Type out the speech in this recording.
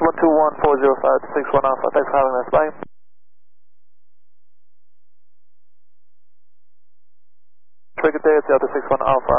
121-405-61 Alpha. Thanks for having us. Bye. Very good day. It's Delta 61 Alpha.